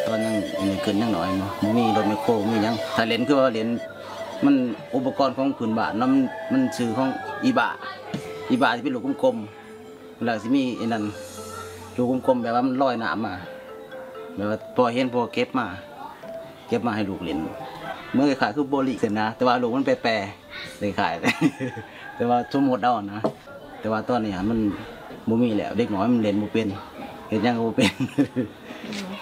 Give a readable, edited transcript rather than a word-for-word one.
ตอนนั้นยังเกินยังหน่อยมั้งมีรถไมคโครมียังถ้าเล่นคือว่าเล่นมันอุปกรณ์ของพื้นบ้านมันชื่อของอีบาที่เป็นลูกกลมๆแล้วสิมีไอ้นั่นลูกกลมๆแบบว่ามันลอยน้ำมาแบบว่าพอเห็นพอเก็บมาให้ลูกเล่นเมื่อขายคือโบลิเสร็จนะแต่ว่าลูกมันแปรเลยขายแต่ว่าสมมติเอานะแต่ว่าตอนนี้มันบ่มีแล้วเด็กน้อยมันเล่นบ่เป็นเห็นยังก็บ่เป็น